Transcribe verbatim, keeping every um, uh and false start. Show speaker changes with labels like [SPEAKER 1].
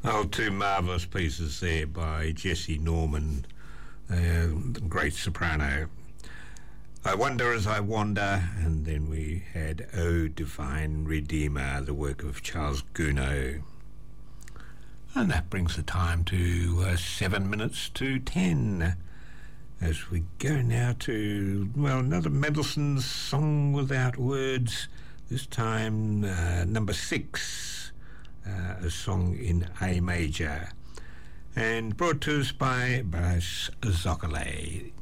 [SPEAKER 1] Oh, two marvellous pieces there by Jesse Norman, uh, the great soprano. I Wonder as I Wander, and then we had O Divine Redeemer, the work of Charles Gounod. And that brings the time to uh, seven minutes to ten, as we go now to, well, another Mendelssohn Song Without Words, this time uh, number six. Uh, a song in A major, and brought to us by Boris Zokolay.